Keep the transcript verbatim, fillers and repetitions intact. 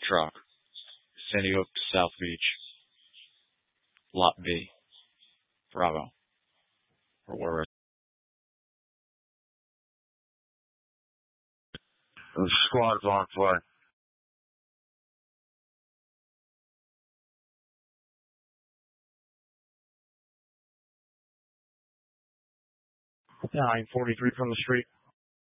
truck. Sandy Hook, South Beach. Lot B. Bravo. Or wherever. The squad's on its way. nine forty-three from the street.